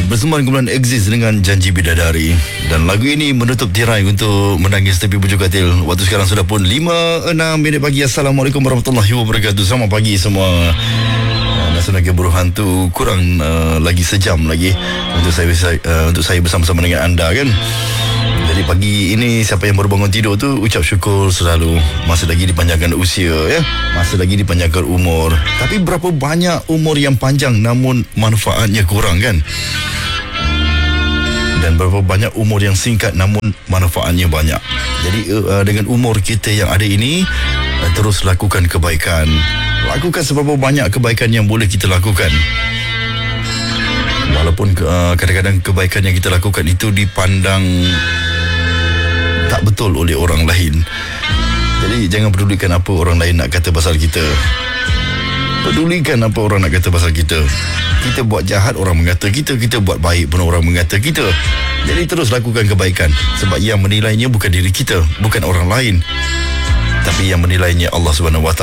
Bersama kumpulan Exist dengan Janji Bidadari. Dan lagu ini menutup tirai untuk menangis tepi bujur katil. Waktu sekarang sudah pun 5:06 pagi. Assalamualaikum warahmatullahi wabarakatuh. Selamat pagi semua. Nasional Gemburu Hantu kurang lagi sejam lagi untuk saya bersama-sama dengan anda kan. Jadi pagi ini siapa yang baru bangun tidur tu ucap syukur selalu. Masih lagi dipanjangkan usia ya. Masih lagi dipanjangkan umur. Tapi berapa banyak umur yang panjang namun manfaatnya kurang kan? Dan berapa banyak umur yang singkat namun manfaatnya banyak. Jadi dengan umur kita yang ada ini, terus lakukan kebaikan. Lakukan seberapa banyak kebaikan yang boleh kita lakukan. Walaupun kadang-kadang kebaikan yang kita lakukan itu dipandang tak betul oleh orang lain. Jadi jangan pedulikan apa orang lain nak kata pasal kita. Pedulikan apa orang nak kata pasal kita. Kita buat jahat orang mengata kita, kita buat baik pun orang mengata kita. Jadi terus lakukan kebaikan. Sebab yang menilainya bukan diri kita, bukan orang lain, tapi yang menilainya Allah SWT.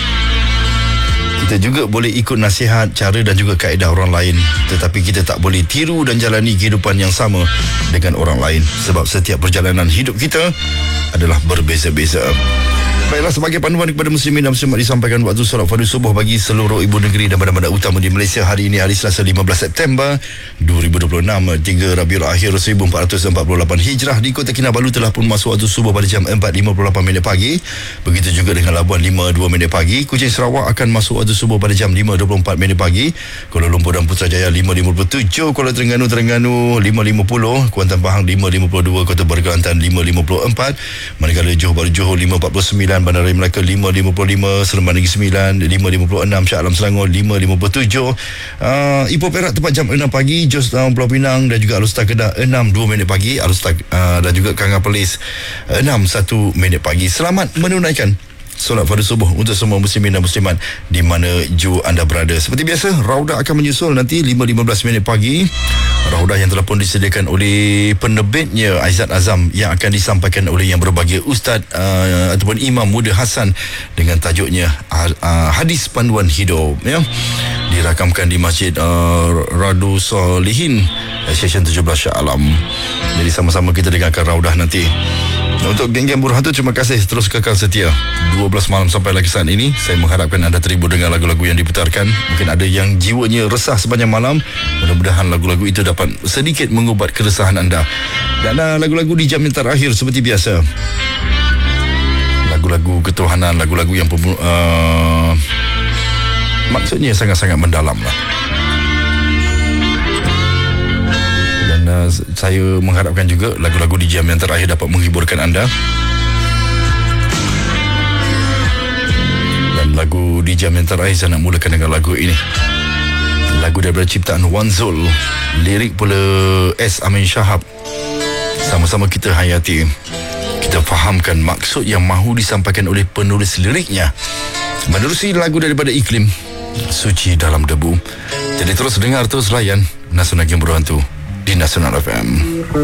Kita juga boleh ikut nasihat, cara dan juga kaedah orang lain, tetapi kita tak boleh tiru dan jalani kehidupan yang sama dengan orang lain. Sebab setiap perjalanan hidup kita adalah berbeza-beza. Baiklah, sebagai panduan kepada muslimin dan muslimat disampaikan waktu solat fardu subuh bagi seluruh ibu negeri dan bandar-bandar utama di Malaysia. Hari ini hari Selasa 15 September 2026, 3 Rabiul Akhir 1448 Hijrah. Di Kota Kinabalu telah pun masuk waktu subuh pada jam 4.58 pagi. Begitu juga dengan Labuan 5.02 pagi. Kuching Sarawak akan masuk waktu subuh pada jam 5.24 pagi. Kuala Lumpur dan Putrajaya 5.57, Kuala Terengganu 5.50, Kuantan Pahang 5.52, Kota Baru Kelantan 5.54, Manggala Johor Bahru Johor 5.49, Bandar Raya Melaka 5.55, Seremban Negeri Sembilan 5.56, Shah Alam Selangor 5.57, Ipoh Perak tepat jam 6 pagi, Jos Pulau Pinang dan juga Alustar Kedah 6.02 pagi, Alustar dan juga Kangah Perlis 6.1 pagi. Selamat menunaikan solat fardu subuh untuk semua muslimin dan muslimat di mana ju anda berada. Seperti biasa, Raudah akan menyusul nanti 5.15 pagi. Raudah yang telah pun disediakan oleh penerbitnya Aizat Azam, yang akan disampaikan oleh yang berbahagia Ustaz ataupun Imam Muda Hasan dengan tajuknya Hadis Panduan Hidup ya. Dirakamkan di Masjid Radu Solihin Session 17 Shah Alam. Jadi sama-sama kita dengarkan Raudah nanti. Untuk geng-geng Buruh Hantu, terima kasih terus kekal setia 12 malam sampai lagi saat ini. Saya mengharapkan anda terhibur dengan lagu-lagu yang diputarkan. Mungkin ada yang jiwanya resah sepanjang malam. Mudah-mudahan lagu-lagu itu dapat sedikit mengubat keresahan anda. Dan lagu-lagu di jam yang terakhir seperti biasa, lagu-lagu ketuhanan, lagu-lagu yang maksudnya sangat-sangat mendalam lah. Saya mengharapkan juga lagu-lagu di jam yang terakhir dapat menghiburkan anda. Dan lagu di jam yang terakhir saya nak mulakan dengan lagu ini. Lagu daripada ciptaan Wan Zul, lirik pula S. Amin Shahab. Sama-sama kita hayati, kita fahamkan maksud yang mahu disampaikan oleh penulis liriknya menerusi lagu daripada Iklim, Suci Dalam Debu. Jadi terus dengar, terus layan Nasional Gemburu Hantu di Nasional FM.